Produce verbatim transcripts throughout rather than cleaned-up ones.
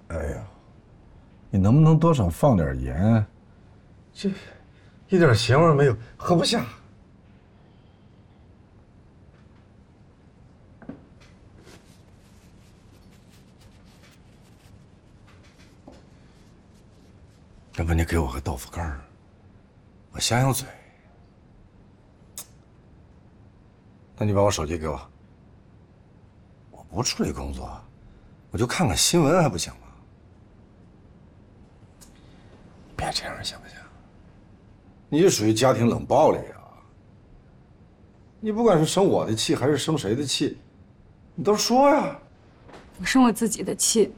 哎呀，你能不能多少放点盐？这一点咸味没有，喝不下。要不你给我个豆腐干儿，我想想嘴。那你把我手机给我。我不处理工作，我就看看新闻还不行吗？别这样行不行？你这属于家庭冷暴力啊！你不管是生我的气还是生谁的气，你都说呀。 我生我自己的气。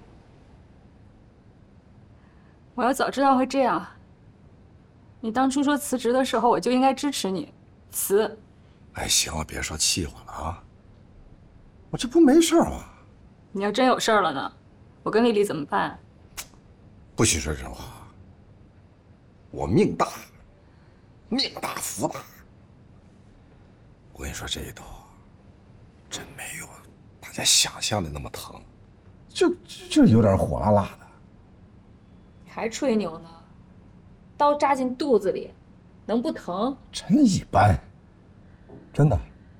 我要早知道会这样，你当初说辞职的时候，我就应该支持你辞。 哎，行了，别说气话了啊！我这不没事吗？ 你要真有事儿了呢，我跟丽丽怎么办？ 不许说真话。我命大，命大福大。我跟你说，这一刀真没有大家想象的那么疼，就就有点火辣辣的。 还吹牛呢？刀扎进肚子里，能不疼？ 真一般，真的。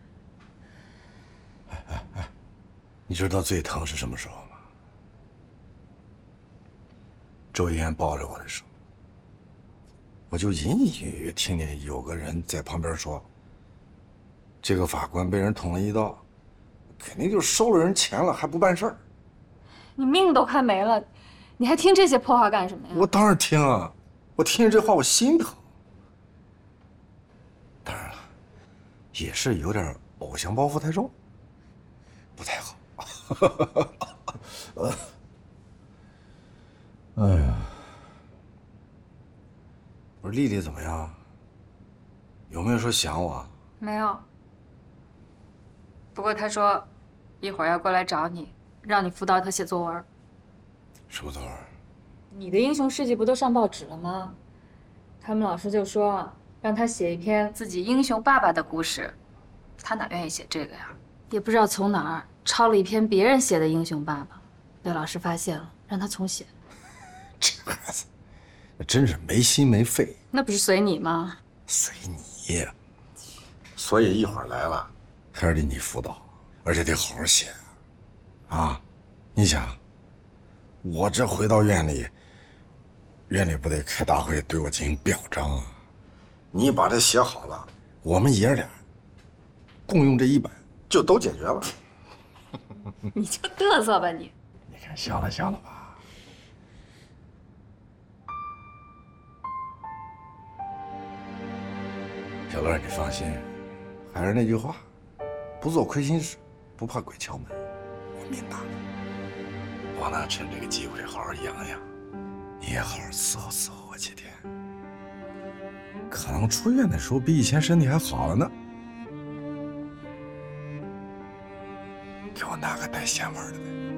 哎哎哎，你知道最疼是什么时候吗？周延抱着我的时候，我就隐隐约约听见有个人在旁边说：“这个法官被人捅了一刀，肯定就收了人钱了，还不办事儿。” 你命都快没了，你还听这些破话干什么呀？ 我当然听啊，我听见这话我心疼。当然了，也是有点偶像包袱太重，不太好。哎呀，不是丽丽怎么样？有没有说想我？ 没有。不过他说，一会儿要过来找你，让你辅导他写作文。 什么作文？ 你的英雄事迹不都上报纸了吗？他们老师就说让他写一篇自己英雄爸爸的故事，他哪愿意写这个呀？也不知道从哪儿抄了一篇别人写的英雄爸爸，被老师发现了，让他重写。 这孩子，那真是没心没肺。 那不是随你吗？ 随你。所以一会儿来了，还是得你辅导，而且得好好写。啊，你想，我这回到院里，院里不得开大会对我进行表彰啊？你把这写好了，我们爷俩共用这一本就都解决了。 你就嘚瑟吧你！ 你看笑了笑了吧？小乐，你放心，还是那句话，不做亏心事，不怕鬼敲门。我命大，我呢趁这个机会好好养养，你也好好伺候伺候我几天。可能出院的时候比以前身体还好了呢。给我拿个带咸味的呗。